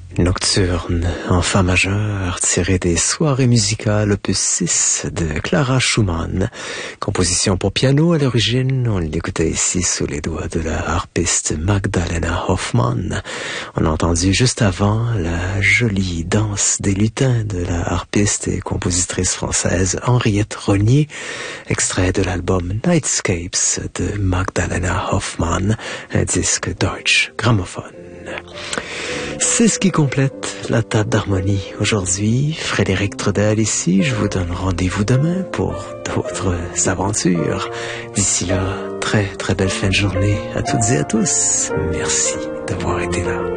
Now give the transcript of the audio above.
Nocturne en fa majeur, tiré des soirées musicales opus 6 de Clara Schumann. Composition pour piano à l'origine, on l'écoutait ici sous les doigts de la harpiste Magdalena Hoffmann. On a entendu juste avant la jolie danse des lutins de la harpiste et compositrice française Henriette Rognier, extrait de l'album Nightscapes de Magdalena Hoffmann, un disque Deutsche Grammophon. C'est ce qui complète la table d'harmonie aujourd'hui. Frédéric Trudel ici. Je vous donne rendez-vous demain pour d'autres aventures. D'ici là, très très belle fin de journée à toutes et à tous. Merci d'avoir été là.